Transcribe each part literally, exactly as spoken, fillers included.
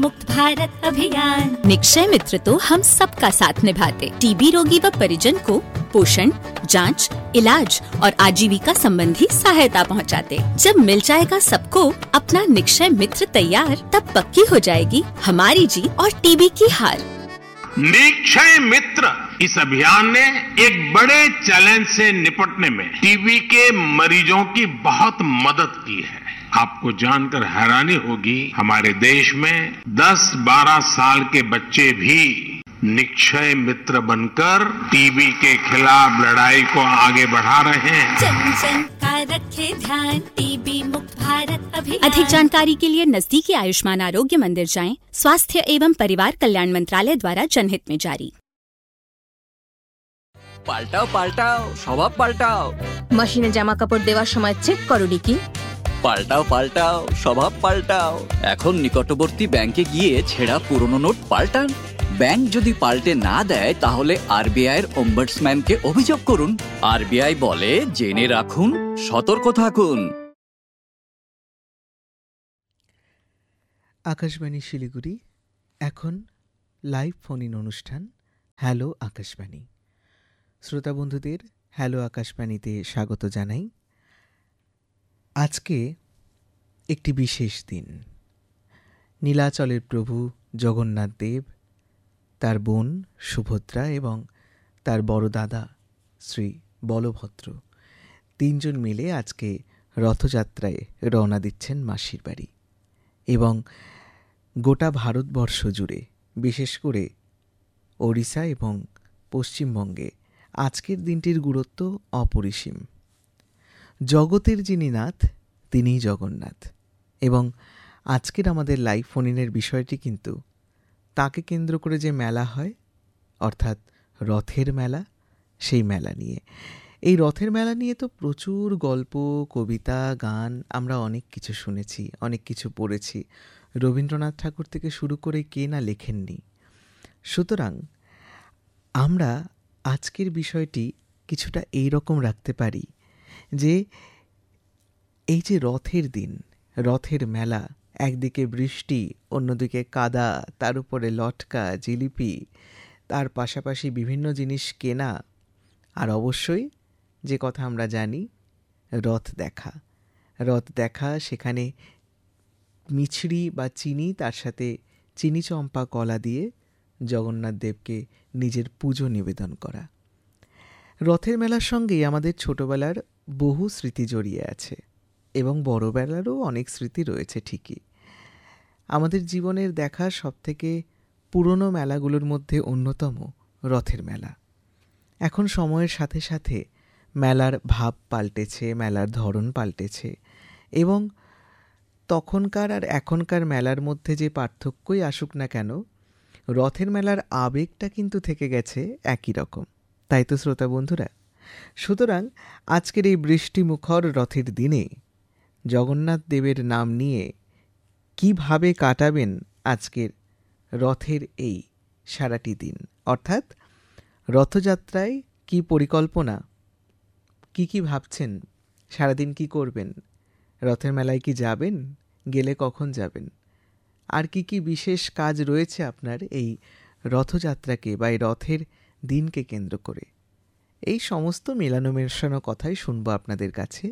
मुक्त भारत अभियान। निक्षय मित्र तो हम सबका साथ निभाते, टीबी रोगी व परिजन को पोषण, जांच, इलाज और आजीविका संबंधी सहायता पहुंचाते। जब मिल जाएगा सबको अपना निक्षय मित्र तैयार, तब पक्की हो जाएगी हमारी जीत और टीबी की हार। निक्षय मित्र इस अभियान ने एक बड़े चैलेंज से निपटने में टीबी के मरीजों की बहुत मदद की है। आपको जानकर हैरानी होगी, हमारे देश में दस बारह साल के बच्चे भी निक्षय मित्र बनकर टीबी के खिलाफ लड़ाई को आगे बढ़ा रहे हैं। जन जन का रखे ध्यान, टीबी मुक्त भारत अभियान। अधिक जानकारी के लिए नजदीकी आयुष्मान आरोग्य मंदिर जाएं। स्वास्थ्य एवं परिवार कल्याण मंत्रालय द्वारा जनहित में जारी। পাল্টাও পাল্টাও স্বভাব পাল্টাও। মেশিনে জামা কাপড় দেওয়ার সময় চেক করোনি কি? পাল্টাও পাল্টাও স্বভাব পাল্টাও। এখন নিকটবর্তী ব্যাংকে গিয়ে ছেঁড়া পুরনো নোট পাল্টান। ব্যাংক যদি পাল্টে না দেয় তাহলে আরবিআই এর ওম্বাডসম্যানকে অভিযোগ করুন। আরবিআই বলে জেনে রাখুন, সতর্ক থাকুন। আকাশবাণী শিলিগুড়ি এখন লাইভ ফোন ইন অনুষ্ঠান হ্যালো আকাশবাণী। শ্রোতা বন্ধুদের হ্যালো আকাশবাণীতে স্বাগত জানাই। আজকে একটি বিশেষ দিন। নীলাচলের প্রভু জগন্নাথ দেব, তার বোন সুভদ্রা এবং তার বড় দাদা শ্রী বলভদ্র তিনজন মিলে আজকে রথযাত্রায় রওনা দিচ্ছেন মাসির বাড়ি। এবং গোটা ভারতবর্ষ জুড়ে, বিশেষ করে ওড়িশা এবং পশ্চিমবঙ্গে আজকের দিনটির গুরুত্ব অপরিসীম। জগতের যিনি নাথ তিনিই জগন্নাথ। এবং আজকের আমাদের লাইভ ফোন ইনের বিষয়টি কিন্তু তাকে কেন্দ্র করে যে মেলা হয়, অর্থাৎ রথের মেলা, সেই মেলা নিয়ে। এই রথের মেলা নিয়ে তো প্রচুর গল্প, কবিতা, গান আমরা অনেক কিছু শুনেছি, অনেক কিছু পড়েছি। রবীন্দ্রনাথ ঠাকুর থেকে শুরু করে কে না লেখেননি। সুতরাং আমরা আজকের বিষয়টি কিছুটা এই রকম রাখতে পারি যে এই যে রথের দিন, রথের মেলা, একদিকে বৃষ্টি, অন্যদিকে কাদা, তার উপরে লটকা, জিলিপি, তার পাশাপাশি বিভিন্ন জিনিস কেনা, আর অবশ্যই যে কথা আমরা জানি, রথ দেখা। রথ দেখা, সেখানে মিছরি বা চিনি, তার সাথে চিনি চম্পা কলা দিয়ে জগন্নাথ দেবকে নিজের পুজো নিবেদন করা। রথের মেলার সঙ্গেই আমাদের ছোটবেলার বহু স্মৃতি জড়িয়ে আছে এবং বড়বেলারও অনেক স্মৃতি রয়েছে ঠিকই। আমাদের জীবনের দেখা সবথেকে পুরনো মেলাগুলোর মধ্যে অন্যতম রথের মেলা। এখন সময়ের সাথে সাথে মেলার ভাব পাল্টেছে, মেলার ধরন পাল্টেছে এবং তখনকার আর এখনকার মেলার মধ্যে যে পার্থক্যই আসুক না কেন, রথের মেলার আবেগটা কিন্তু থেকে গেছে একই রকম, তাই তো শ্রোতা বন্ধুরা? সুতরাং আজকের এই বৃষ্টিমুখর রথের দিনে জগন্নাথ দেবের নাম নিয়ে কিভাবে কাটাবেন আজকের রথের এই সারাটি দিন, অর্থাৎ রথযাত্রায় কি পরিকল্পনা, কি কি ভাবছেন, সারাদিন কি করবেন, রথের মেলায় কি যাবেন, গেলে কখন যাবেন, আর কি কি বিশেষ কাজ রয়েছে আপনার এই রথযাত্রাকে বা এই রথের দিনকে কেন্দ্র করে, এই সমস্ত মেলানো মেশানো কথাই শুনবো আপনাদের কাছে।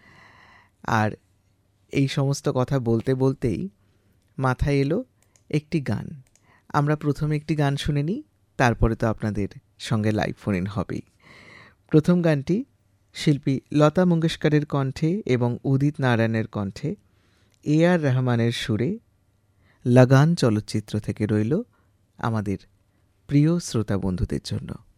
আর এই সমস্ত কথা বলতে বলতেই মাথায় এলো একটি গান। আমরা প্রথমে একটি গান শুনে নিই, তারপরে তো আপনাদের সঙ্গে লাইভ ফোন ইন হবেই। প্রথম গানটি শিল্পী লতা মঙ্গেশকরের কণ্ঠে এবং উদিত নারায়ণের কণ্ঠে, এ আর রহমানের সুরে, লাগান চলচ্চিত্র থেকে রইল আমাদের প্রিয় শ্রোতা বন্ধুদের জন্য।